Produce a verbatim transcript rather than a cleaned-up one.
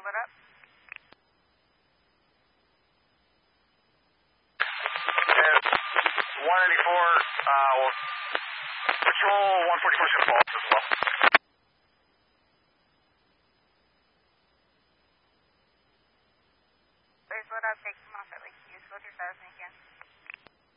lit up. one eighty-four, uh, well, patrol one forty-four is going to fall as well. Please lit up, take them off at least. Use filter thousand again.